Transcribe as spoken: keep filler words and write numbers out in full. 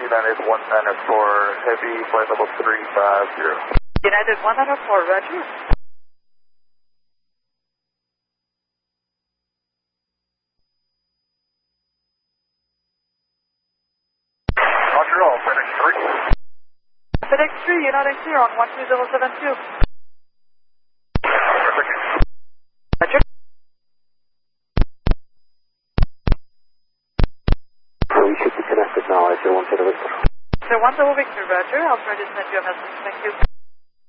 United one nine four, heavy, flight level three five zero. United one nine four, roger. Roger all, FedEx three. FedEx three, United clear on one two zero seven two. Roger. We should be connected now, I zero one zero Victor. So one zero Victor, roger. I'll try to send you a message. Thank you.